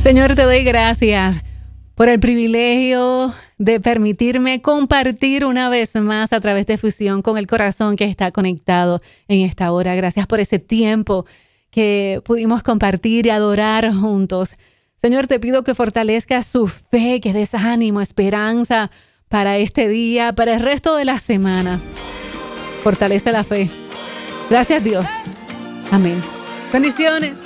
Señor, te doy gracias por el privilegio de permitirme compartir una vez más a través de Fusión con el corazón que está conectado en esta hora. Gracias por ese tiempo que pudimos compartir y adorar juntos. Señor, te pido que fortalezcas su fe, que des ánimo, esperanza para este día, para el resto de la semana. Fortalece la fe. Gracias, Dios. Amén. Bendiciones.